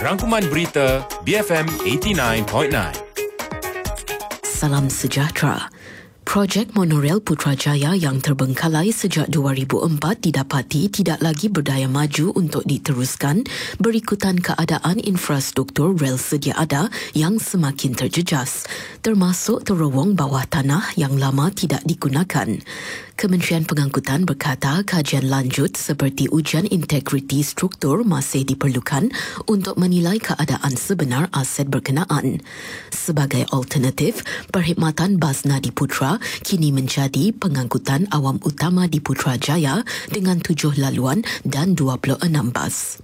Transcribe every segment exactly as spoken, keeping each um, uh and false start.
Rangkuman Berita B F M lapan puluh sembilan perpuluhan enam. Salam sejahtera. Projek monorail Putrajaya yang terbengkalai sejak dua ribu empat didapati tidak lagi berdaya maju untuk diteruskan berikutan keadaan infrastruktur rel sedia ada yang semakin terjejas, termasuk terowong bawah tanah yang lama tidak digunakan. Kementerian Pengangkutan berkata kajian lanjut seperti ujian integriti struktur masih diperlukan untuk menilai keadaan sebenar aset berkenaan. Sebagai alternatif, perkhidmatan bas Nadi Putra kini menjadi pengangkutan awam utama di Putrajaya dengan tujuh laluan dan dua puluh enam bas.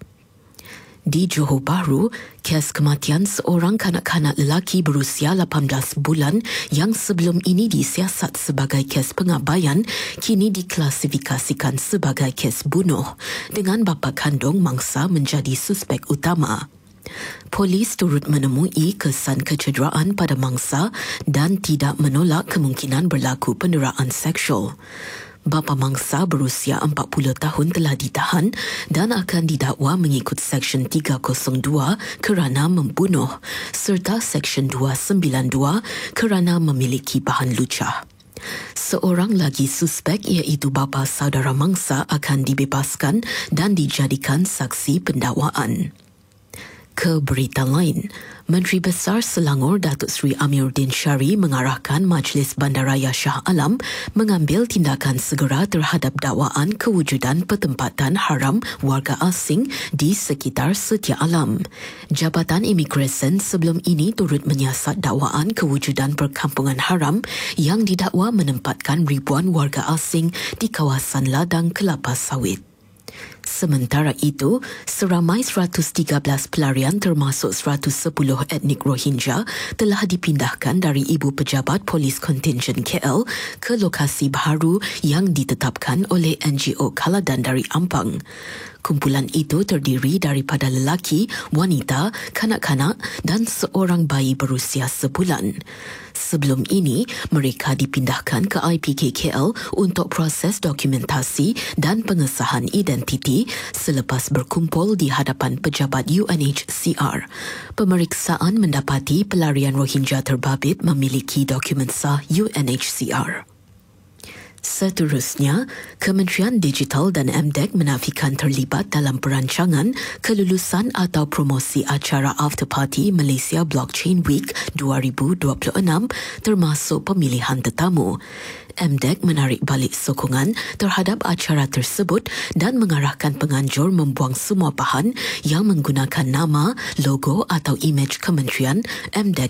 Di Johor Bahru, kes kematian seorang kanak-kanak lelaki berusia lapan belas bulan yang sebelum ini disiasat sebagai kes pengabaian kini diklasifikasikan sebagai kes bunuh dengan bapa kandung mangsa menjadi suspek utama. Polis turut menemui kesan kecederaan pada mangsa dan tidak menolak kemungkinan berlaku penderaan seksual. Bapa mangsa berusia empat puluh tahun telah ditahan dan akan didakwa mengikut Seksyen tiga kosong dua kerana membunuh serta Seksyen dua sembilan dua kerana memiliki bahan lucah. Seorang lagi suspek iaitu bapa saudara mangsa akan dibebaskan dan dijadikan saksi pendakwaan. Ke berita lain, Menteri Besar Selangor Datuk Seri Amiruddin Syari mengarahkan Majlis Bandaraya Shah Alam mengambil tindakan segera terhadap dakwaan kewujudan pertempatan haram warga asing di sekitar Setia Alam. Jabatan Imigresen sebelum ini turut menyiasat dakwaan kewujudan perkampungan haram yang didakwa menempatkan ribuan warga asing di kawasan ladang kelapa sawit. Sementara itu, seramai seratus tiga belas pelarian termasuk seratus sepuluh etnik Rohingya telah dipindahkan dari Ibu Pejabat Polis Kontingen K L ke lokasi baru yang ditetapkan oleh N G O Kaladan dari Ampang. Kumpulan itu terdiri daripada lelaki, wanita, kanak-kanak dan seorang bayi berusia sebulan. Sebelum ini, mereka dipindahkan ke I P K K L untuk proses dokumentasi dan pengesahan identiti selepas berkumpul di hadapan pejabat U N H C R. Pemeriksaan mendapati pelarian Rohingya terbabit memiliki dokumen sah U N H C R. Seterusnya, Kementerian Digital dan M D E C menafikan terlibat dalam perancangan, kelulusan atau promosi acara After Party Malaysia Blockchain Week dua ribu dua puluh enam termasuk pemilihan tetamu. M D E C menarik balik sokongan terhadap acara tersebut dan mengarahkan penganjur membuang semua bahan yang menggunakan nama, logo atau imej kementerian. M D E C